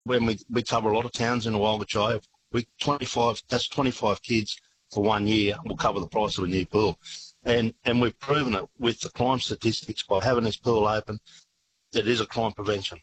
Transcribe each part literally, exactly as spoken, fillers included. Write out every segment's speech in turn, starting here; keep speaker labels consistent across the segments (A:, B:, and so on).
A: when we, we cover a lot of towns in the Walgett, we twenty-five that's twenty-five kids for one year. We'll cover the price of a new pool, and and we've proven it with the crime statistics by having this pool open. It is a crime prevention.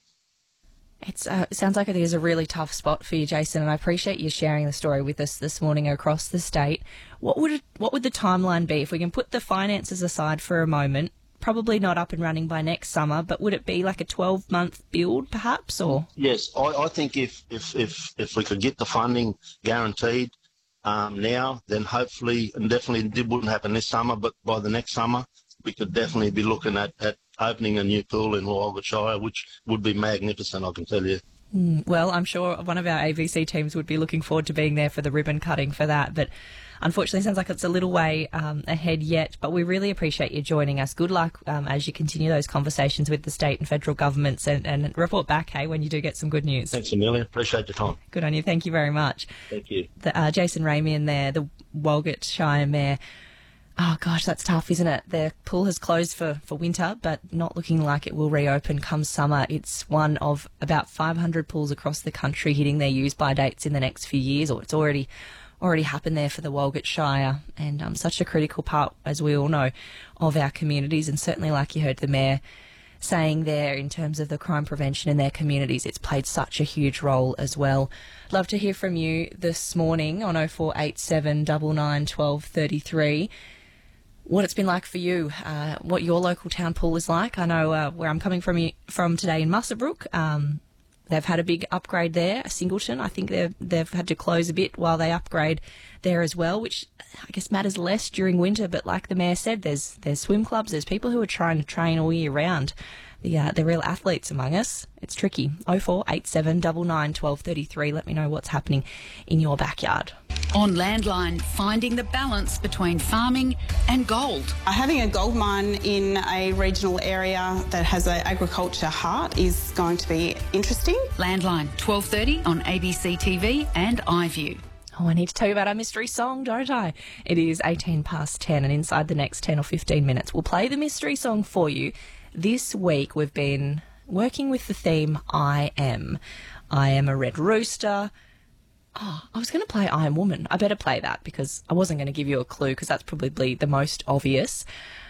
B: It's, uh, it sounds like it is a really tough spot for you, Jason, and I appreciate you sharing the story with us this morning across the state. What would it, what would the timeline be if we can put the finances aside for a moment? Probably not up and running by next summer, but would it be like a twelve-month build, perhaps? Or
A: yes, I, I think if, if if if we could get the funding guaranteed um, now, then hopefully, and definitely it wouldn't happen this summer, but by the next summer, we could definitely be looking at, at opening a new pool in Walgett Shire, which would be magnificent, I can tell you.
B: Mm, well, I'm sure one of our A B C teams would be looking forward to being there for the ribbon cutting for that, but unfortunately, it sounds like it's a little way um, ahead yet, but we really appreciate you joining us. Good luck um, as you continue those conversations with the state and federal governments, and, and report back, hey, when you do get some good news.
A: Thanks, Amelia. Appreciate your time.
B: Good on you. Thank you very much.
A: Thank you.
B: The, uh, Jason Ramian there, the Walgett Shire Mayor. Oh, gosh, that's tough, isn't it? The pool has closed for, for winter, but not looking like it will reopen come summer. It's one of about five hundred pools across the country hitting their use-by dates in the next few years, or it's already already happened there for the Walgett Shire, and um, such a critical part, as we all know, of our communities, and certainly like you heard the Mayor saying there in terms of the crime prevention in their communities, it's played such a huge role as well. Love to hear from you this morning on oh four eight seven nine nine one two three three. What it's been like for you, uh, what your local town pool is like. I know uh, where I'm coming from from today in Muswellbrook, um, they've had a big upgrade there. Singleton, I think they've, they've had to close a bit while they upgrade there as well, which I guess matters less during winter. But like the Mayor said, there's there's swim clubs, there's people who are trying to train all year round. The, uh, the real athletes among us. It's tricky. oh four eight seven nine nine one two three three. Let me know what's happening in your backyard.
C: On Landline, finding the balance between farming and gold.
D: Having a gold mine in a regional area that has an agriculture heart is going to be interesting.
C: Landline, twelve thirty on A B C T V and iView.
B: Oh, I need to tell you about our mystery song, don't I? It is eighteen past ten, and inside the next ten or fifteen minutes, we'll play the mystery song for you. This week, we've been working with the theme I Am. I am a red rooster. Oh, I was going to play I Am Woman. I better play that because I wasn't going to give you a clue because that's probably the most obvious.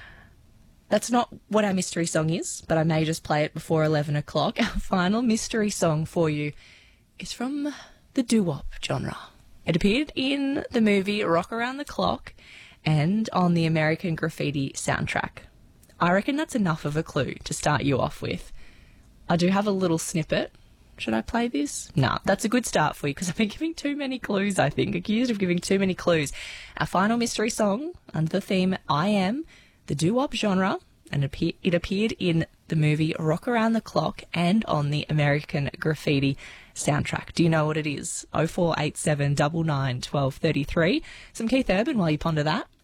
B: That's not what our mystery song is, but I may just play it before eleven o'clock. Our final mystery song for you is from the doo-wop genre. It appeared in the movie Rock Around the Clock and on the American Graffiti soundtrack. I reckon that's enough of a clue to start you off with. I do have a little snippet. Should I play this? No, that's a good start for you because I've been giving too many clues, I think. Accused of giving too many clues. Our final mystery song under the theme I Am, the doo-wop genre, and it appeared in the movie Rock Around the Clock and on the American Graffiti soundtrack. Do you know what it is? oh four eight seven nine nine one two three three. Some Keith Urban while you ponder that.